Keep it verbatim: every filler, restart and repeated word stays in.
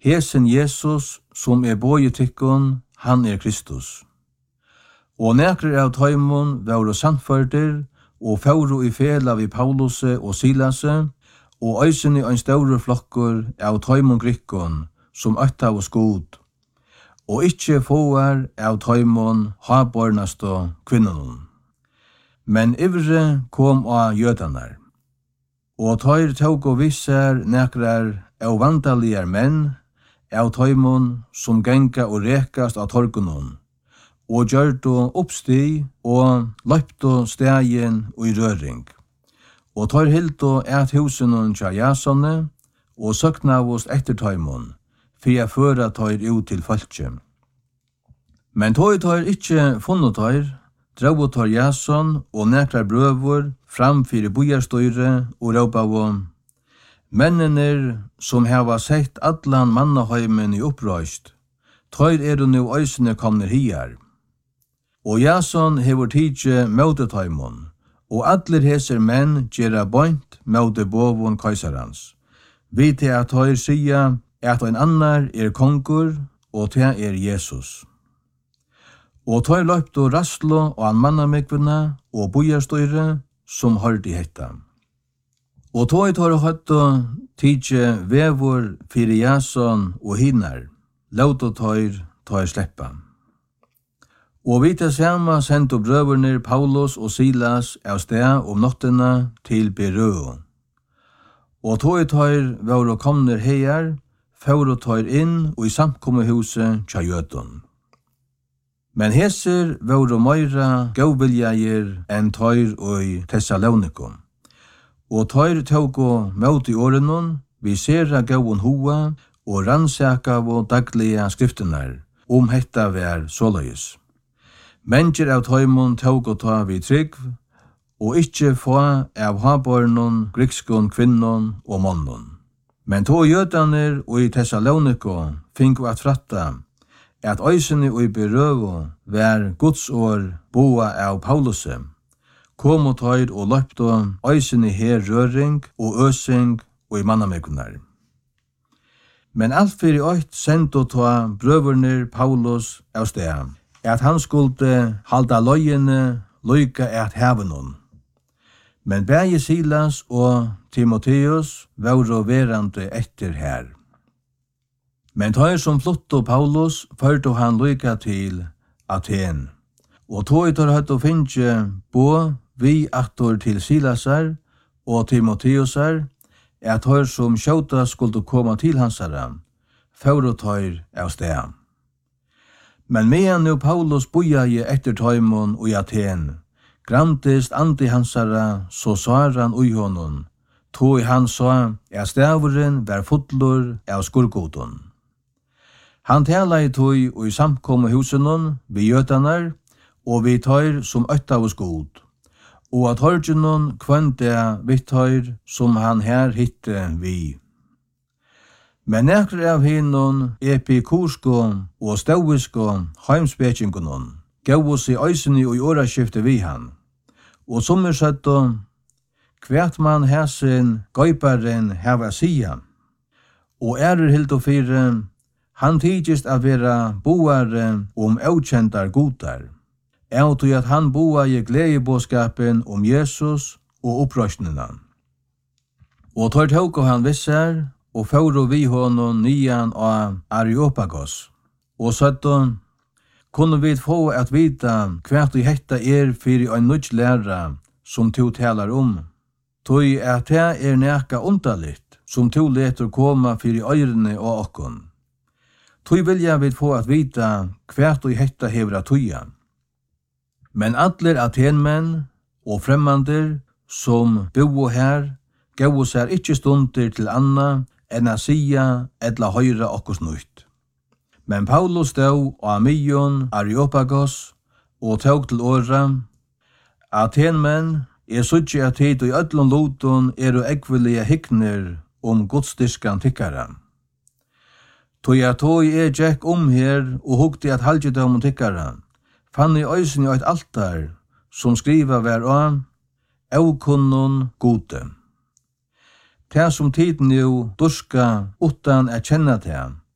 Hesen Jesus, som er boje tykkon, han er Kristus. Og nekrar av tøymon var sannførder, og fåru i fela vi Pauluse og Silase, og øysen i ein større flokkur av tøymon grikkon, som øtta av skod, og ikkje fåar av tøymon habornast og kvinnon. Men ivre kom av jødanar. Og tøyr tåg og visser nekrar av vandalier menn, av tøymon som genga og rekast av torgunon, og gjørdo oppsti og løpto stegin og i røring. Og tøyr hildo et husenon tja jasone, og søknavost etter tøymon, for jeg føra tøyr ut til falskje. Men tøyr tøyr ikkje funnet tøyr, drau tøyr jason og nekrar brøvor framfyrir bojarstøyre og råpa av mennene som hava sett allan mannaheimen i opprøst, tøyr er nu øysene komner hiar. Og Jason hever tidje møte tøymon, og allir heser menn gjerra bøynt møte bovon kaisarans. Vi til at tøyr sia at en annar er kongur, og til er Jesus. Og tøyr løpte rastlo og an mannamekvina og bojarstøyre som hørte hetta. Og tøy tøyr høtto tidje vevor fyrir Jason og hinar, lauto tøyr tøyr sleppa. Og vi til sama sendte brøverne Paulus og Silas av sted om nottena til Berøo. Og tøy tøyr var komner heier, for tøyr inn og i samkommehuset tja jødon. Men heser var meira gauviljager enn tøyr og i Thessalonikum. Og tøyr tåg og møte i årenon, vi sera gaun hoa og rannsaka og daglige skriftenar, om hetta vær såløys. Mennesker av tøymon tåg og ta vi trygg, og ikkje få av habornon, grikskon, kvinnon og monnon. Men to jødaner og i Thessaloniko finko at fratta, at øysene og i Berøvo vær godsår boa av Pauluse, kom og tøyr og løpte øysene her røring og øsing og i mannamekunar. Men alt fyrir øyt sendte ta brøverner Paulus av sted, at han skulle halda løyene løyka at hevenon. Men bæge Silas og Timotheus var verande etter her. Men tøyr som flotto Paulus førte han løyka til Aten, og tøy tar høtt og finnje bo vi aktor til Silasar og Timotheusar, at tøyr som skjøta skulle komme til hansara, for tøyr av sted. Men medan nu Paulus bojaje etter tøymon og i Aten, gramtist andi hansara så svaran ui honom, tog han sa at stavren var fotler av skurgodon. Han tala i tøy og i samkomme husenon vi jøtanar, og vi tøyr som øtta av skod, og at hørgenon kvante vi tøyr som han her hitte vi. Men nekrar av hinnon epikursko og stauisko heimspekingonon gav oss i øysene og i åraskifte vi han. Og som er sett og kvært man hæsen gøyparen heva sia. Og ærer hilt og fire, han tidgist av vera boare om avkjentar godar. Jeg tog at han boa i gledebåskapen om Jesus og opprøsnina. Og tar tåk og han visser, og fører vi honom nyan av Areopagos. Og søtten, kunne vi få at vita hvert i hetta er fyrir ein nudj læra som to talar om. Tøy at det er neka undalit som to leter koma fyrir øyrene og okkon. Tøy vilja vi få at vita hvert i hetta hevra tøya. Men atler atenmenn og fremmander som bo her gav oss her ikkje stunder til anna enn a sia edla høyra okkos nytt. Men Paulus stod og Amion Areopagos og tåg til åra. Atenmenn er suttje at hit og i öllum loton er og ekvelige hikner om godstyrskan tikkara. Tog jeg tog er Jack om her og hugti at halgjedom om tikkara, fann i øysen i eit altar som skriva vær av «Aukunnon gode». Det som tid nu durska utan at kjenna til,